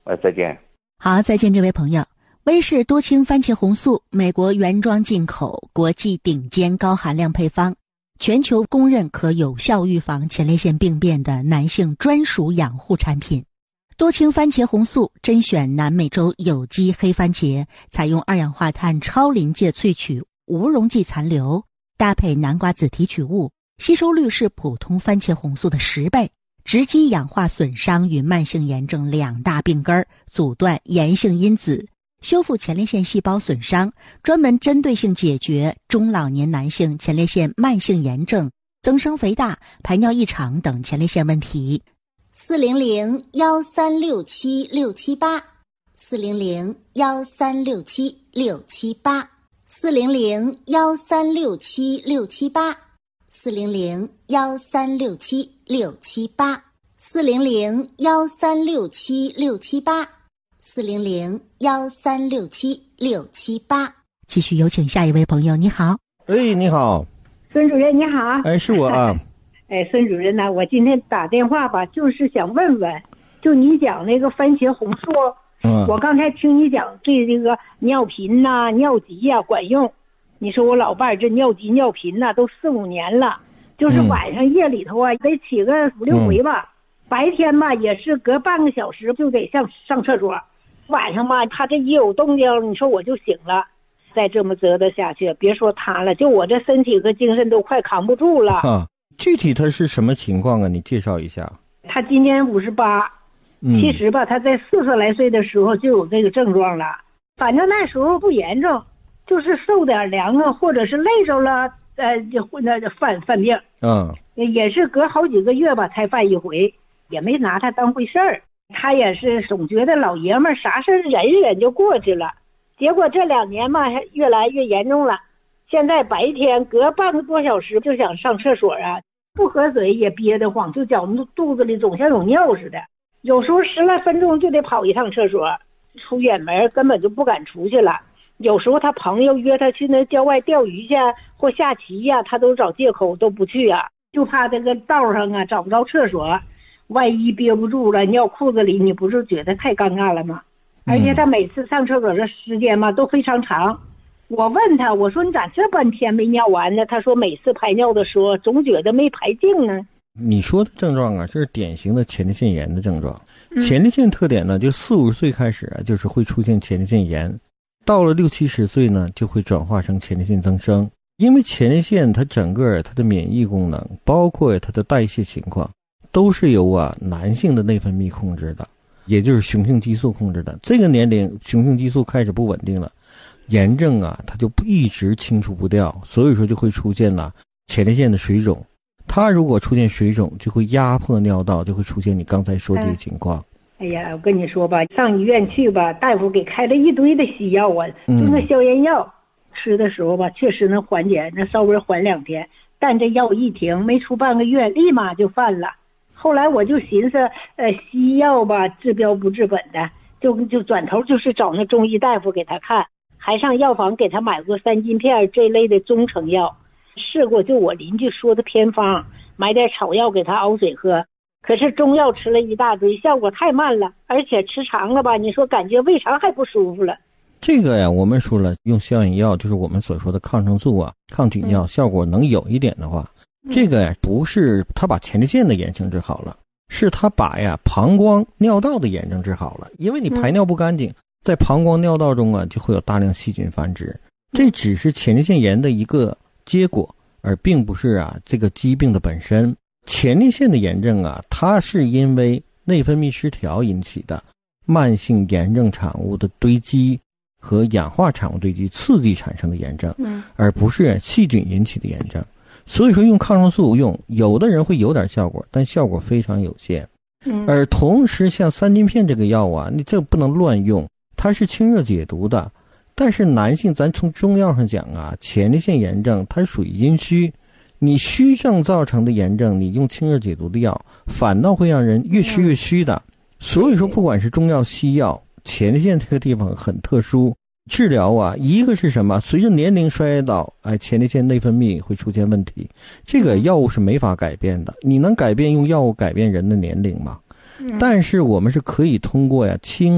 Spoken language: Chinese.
再见。 好，再见，这位朋友。威士多氢番茄红素，美国原装进口，国际顶尖高含量配方，全球公认可有效预防前列腺病变的男性专属养护产品。多氢番茄红素甄选南美洲有机黑番茄，采用二氧化碳超临界萃取无溶剂残留，搭配南瓜子提取物，吸收率是普通番茄红素的10倍，直击氧化损伤与慢性炎症2大病根，阻断炎性因子，修复前列腺细胞损伤，专门针对性解决中老年男性前列腺慢性炎症、增生肥大、排尿异常等前列腺问题。 400-1367-678 400-1367-678 400-1367-678 400-1367-678 400-1367-678 400-1367-678。 继续有请下一位朋友。你好。 你好。 孙主任你好。 是我啊。 孙主任呢，我今天打电话吧，就是想问问，就你讲那个番茄红素，我刚才听你讲对这个尿频呐、尿急呀管用。你说我老伴儿这尿急尿频呐都4、5年了，就是晚上夜里头啊得起个5、6回吧，白天吧也是隔半个小时就得上厕所，晚上吧他这一有动静，你说我就醒了。再这么折腾下去，别说他了，就我这身体和精神都快扛不住了。 具体他是什么情况啊？你介绍一下。 他今年58，其实吧，他在40来岁的时候就有这个症状了。反正那时候不严重，就是受点凉啊，或者是累着了，就犯病。也是隔好几个月吧才犯一回，也没拿他当回事儿。他也是总觉得老爷们儿啥事忍一忍就过去了。结果这2年吧，越来越严重了。现在白天隔半个多小时就想上厕所啊。不喝水也憋得慌，就觉肚子里总像有尿似的，有时候10来分钟就得跑一趟厕所，出远门根本就不敢出去了。有时候他朋友约他去那郊外钓鱼去或下棋呀，他都找借口都不去啊，就怕这个道上啊找不着厕所，万一憋不住了尿裤子里，你不是觉得太尴尬了吗？而且他每次上厕所的时间嘛都非常长。我问他，我说你咋这半天没尿完呢？他说每次排尿的时候总觉得没排净呢。 你说的症状啊，这是典型的前列腺炎的症状。前列腺特点呢，就4、50岁开始啊，就是会出现前列腺炎，到了60、70岁呢，就会转化成前列腺增生。因为前列腺它整个它的免疫功能，包括它的代谢情况，都是由男性的内分泌控制的，也就是雄性激素控制的。这个年龄雄性激素开始不稳定了，炎症啊，它就一直清除不掉，所以说就会出现前列腺的水肿。它如果出现水肿，就会压迫尿道，就会出现你刚才说这个情况。 哎呀，我跟你说吧，上医院去吧，大夫给开了一堆的西药啊，就那消炎药，吃的时候吧，确实能缓解，那稍微缓2天，但这药一停，没出半个月，立马就犯了。后来我就寻思，西药吧治标不治本的，就转头就是找那中医大夫给他看。还上药房给他买过3金片这类的中成药，试过就我邻居说的偏方，买点草药给他熬水喝。可是中药吃了一大堆，效果太慢了，而且吃长了吧，你说感觉胃肠还不舒服了。 这个呀，我们说了，用消炎药就是我们所说的抗生素啊、抗菌药，效果能有一点的话，这个呀不是他把前列腺的炎症治好了，是他把膀胱尿道的炎症治好了。因为你排尿不干净，在膀胱尿道中就会有大量细菌繁殖，这只是前列腺炎的一个结果，而并不是这个疾病的本身。前列腺的炎症它是因为内分泌失调引起的慢性炎症产物的堆积和氧化产物堆积刺激产生的炎症，而不是细菌引起的炎症。所以说用抗生素有的人会有点效果，但效果非常有限。而同时像3金片这个药你这不能乱用，它是清热解毒的。但是男性咱从中药上讲前列腺炎症它属于阴虚，你虚症造成的炎症，你用清热解毒的药反倒会让人越吃越虚的。所以说不管是中药西药，前列腺这个地方很特殊，治疗一个是什么？随着年龄衰老前列腺内分泌会出现问题，这个药物是没法改变的。你能改变用药物改变人的年龄吗？但是我们是可以通过清